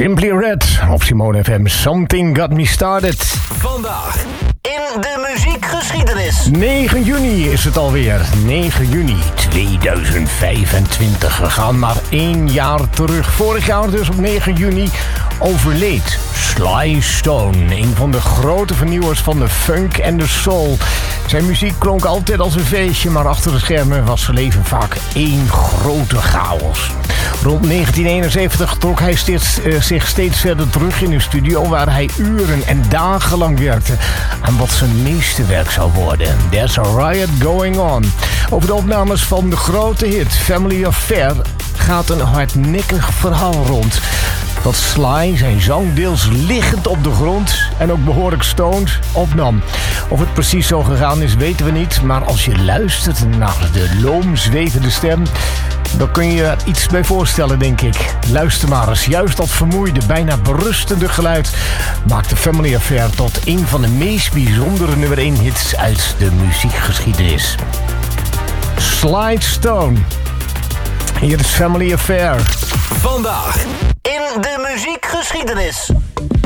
Simply Red op Simone FM. Something Got Me Started. Vandaag in de muziekgeschiedenis. 9 juni is het alweer. 9 juni 2025. We gaan maar 1 jaar terug. Vorig jaar dus op 9 juni overleed Sly Stone. Een van de grote vernieuwers van de funk en de soul. Zijn muziek klonk altijd als een feestje, maar achter de schermen was zijn leven vaak één grote chaos. Rond 1971 trok hij zich steeds verder terug in de studio, waar hij uren en dagenlang werkte aan wat zijn meesterwerk zou worden. There's a Riot Going On. Over de opnames van de grote hit Family Affair gaat een hardnekkig verhaal rond. Dat Sly zijn zang deels liggend op de grond en ook behoorlijk stoned opnam. Of het precies zo gegaan is, weten we niet. Maar als je luistert naar de loom zwevende stem, dan kun je er iets bij voorstellen, denk ik. Luister maar eens. Juist dat vermoeide, bijna berustende geluid maakt de Family Affair tot een van de meest bijzondere nummer 1 hits uit de muziekgeschiedenis. Sly Stone. Hier is Family Affair. Vandaag in de muziekgeschiedenis.